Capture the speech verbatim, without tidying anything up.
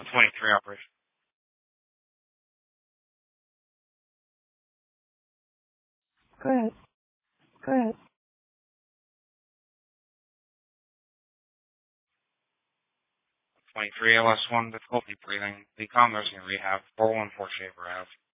twenty-three operation. Go ahead. Go ahead. twenty-three L S one, difficulty breathing. The Nursing Rehab, four one four Shaver Ave.